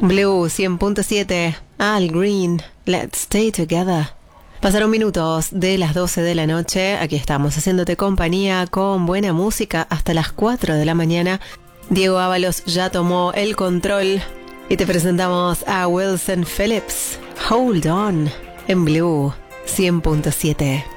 Blue 100.7, Al Green, Let's Stay Together. Pasaron minutos de las 12 de la noche, aquí estamos haciéndote compañía con buena música hasta las 4 de la mañana. Diego Ábalos ya tomó el control y te presentamos a Wilson Phillips, Hold On, en Blue 100.7.